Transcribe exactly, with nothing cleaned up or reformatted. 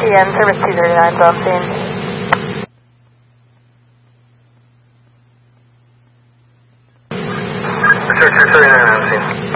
T N, service two thirty-nine, on scene. Sure, two thirty-nine on scene.